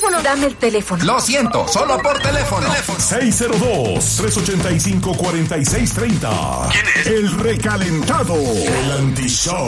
teléfono. Dame el teléfono. Lo siento, solo por teléfono. 602-385-4630. ¿Quién es? El recalentado. El anti-show.